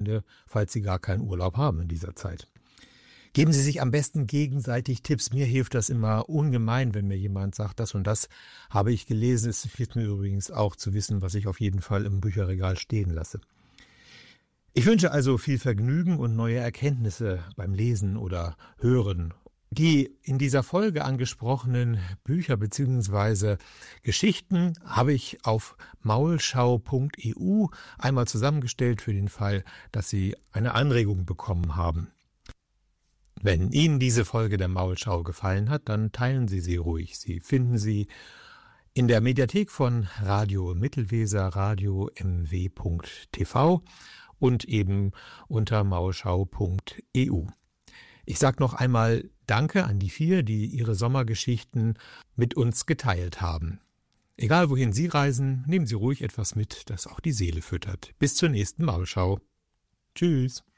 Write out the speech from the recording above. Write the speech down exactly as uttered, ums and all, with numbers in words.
Wochenende, falls Sie gar keinen Urlaub haben in dieser Zeit. Geben Sie sich am besten gegenseitig Tipps. Mir hilft das immer ungemein, wenn mir jemand sagt, das und das habe ich gelesen. Es hilft mir übrigens auch zu wissen, was ich auf jeden Fall im Bücherregal stehen lasse. Ich wünsche also viel Vergnügen und neue Erkenntnisse beim Lesen oder Hören. Die in dieser Folge angesprochenen Bücher bzw. Geschichten habe ich auf maulschau punkt e u einmal zusammengestellt für den Fall, dass Sie eine Anregung bekommen haben. Wenn Ihnen diese Folge der Maulschau gefallen hat, dann teilen Sie sie ruhig. Sie finden sie in der Mediathek von Radio Mittelweser, radio m w punkt t v und eben unter maulschau punkt e u. Ich sage noch einmal Danke an die vier, die ihre Sommergeschichten mit uns geteilt haben. Egal wohin Sie reisen, nehmen Sie ruhig etwas mit, das auch die Seele füttert. Bis zur nächsten Maulschau. Tschüss.